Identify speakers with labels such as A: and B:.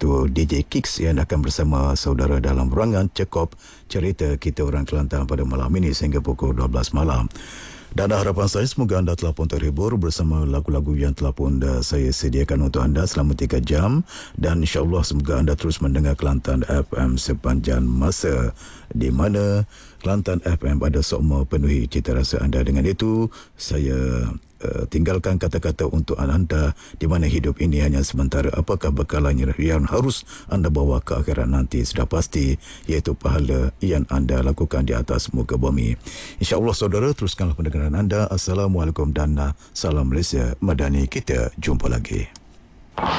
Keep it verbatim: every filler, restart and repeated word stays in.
A: iaitu D J Kicks yang akan bersama saudara dalam ruangan cekop cerita kita orang Kelantan pada malam ini sehingga pukul dua belas malam. Dan harapan saya semoga anda telah pun terhibur bersama lagu-lagu yang telah pun dah saya sediakan untuk anda selama tiga jam. Dan insyaAllah semoga anda terus mendengar Kelantan F M sepanjang masa di mana Kelantan F M ada sokma penuhi cita rasa anda. Dengan itu saya uh, tinggalkan kata-kata untuk anda di mana hidup ini hanya sementara. Apakah bekalannya yang harus anda bawa ke akhirat nanti sudah pasti, iaitu pahala yang anda lakukan di atas muka bumi. InsyaAllah saudara, teruskanlah pendengaran anda. Assalamualaikum dan salam Malaysia Madani. Kita jumpa lagi.